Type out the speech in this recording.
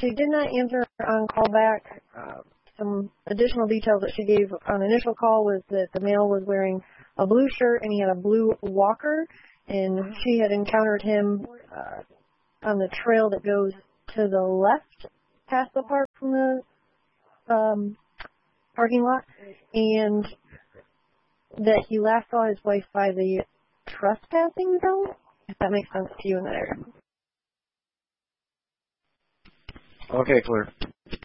She did not answer on callback. Some additional details that she gave on initial call was that the male was wearing a blue shirt and he had a blue walker, and she had encountered him on the trail that goes to the left past the park from the parking lot, and that he last saw his wife by the trespassing zone, if that makes sense to you in that area. Okay, clear.